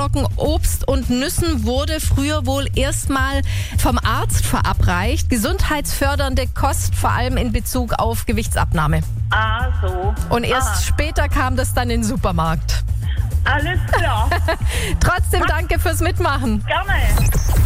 Haferflocken, Obst und Nüssen wurde früher wohl erstmal vom Arzt verabreicht. Gesundheitsfördernde Kost, vor allem in Bezug auf Gewichtsabnahme. Ah, so. Und erst später kam das dann in den Supermarkt. Alles klar. Trotzdem danke fürs Mitmachen. Gerne.